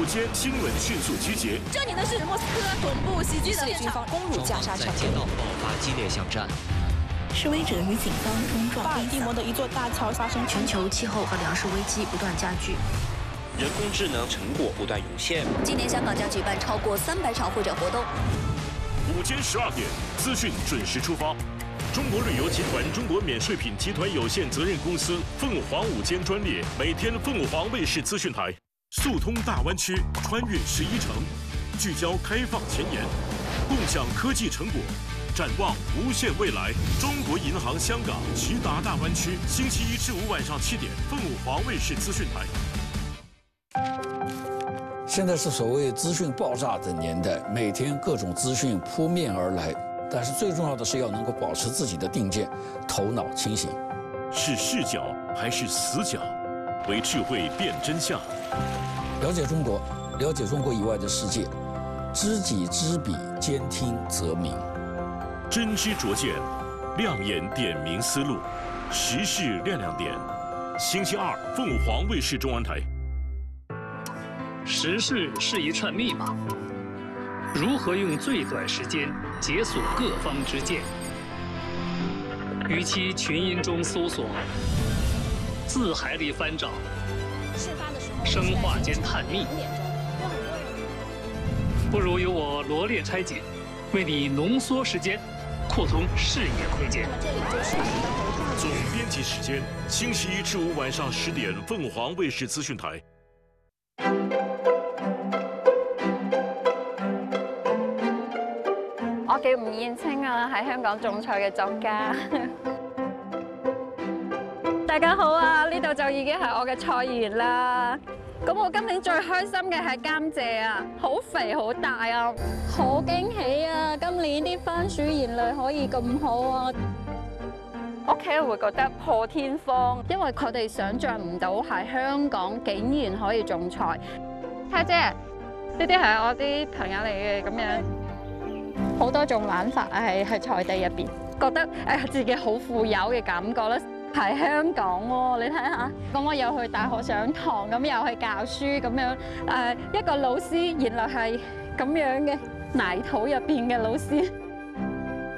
午间新闻迅速集结。 这里呢是莫斯科恐怖袭击的军方攻入加沙城， 街道爆发激烈巷战。 示威者与警方冲撞。 巴尔的摩的一座大桥发生全球气候和粮食危机不断加剧。 人工智能成果不断涌现。 今年香港将举办超过300场会展活动。 午间12点，资讯准时出发。中国旅游集团中国免税品集团有限责任公司凤凰午间专列，每天凤凰卫视资讯台，速通大湾区，穿越11城，聚焦开放前沿，共享科技成果，展望无限未来。中国银行香港直达大湾区，星期1至5晚上7点，凤凰卫视资讯台。 现在是所谓资讯爆炸的年代，每天各种资讯扑面而来，但是最重要的是要能够保持自己的定见，头脑清醒。 是视角还是死角？为智慧辨真相。 了解中国，了解中国以外的世界，知己知彼，兼听则明。 真知灼见，亮眼点明思路，时事亮亮点。星期2，凤凰卫视中文台。 时事是一串密码，如何用最短时间解锁各方之见？与其群音中搜索，字海里翻找，生化间探秘，不如由我罗列拆解，为你浓缩时间，扩充视野空间。 总编辑时间：星期1至5晚上10点，凤凰卫视资讯台。 我叫吳燕青啊，喺香港種菜嘅作家。大家好啊，呢度就已經係我嘅菜園啦。咁我今年最開心嘅係甘蔗啊，好肥好大啊，好驚喜啊！今年啲番薯葉類可以咁好啊！屋企人會覺得破天荒，因為佢哋想像唔到喺香港竟然可以種菜。太姐，呢啲係我啲朋友嚟嘅咁樣。 好多種玩法喺菜地入邊，覺得自己好富有嘅感覺啦。喺香港喎，你睇下，咁我又去大學上堂，咁又去教書咁樣，一個老師原來係咁樣嘅泥土入邊嘅老師。